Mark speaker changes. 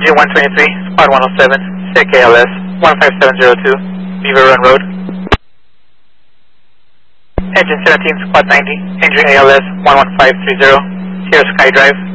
Speaker 1: Engine 123, Squad 107, SIC ALS 15702, Beaver Run Road. Engine 17, Squad 90, Engine ALS 11530, Sierra Sky Drive.